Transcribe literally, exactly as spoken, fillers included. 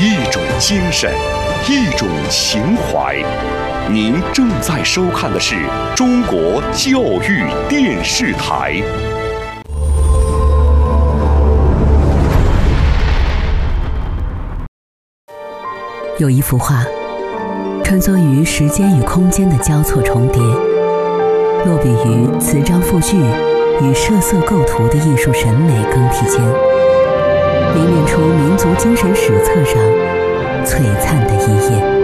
一种精神，一种情怀。您正在收看的是中国教育电视台。 有一幅画，穿梭于时间与空间的交错重叠，落笔于词章复句与设色构图的艺术审美更替间，凝练出民族精神史册上璀璨的一页。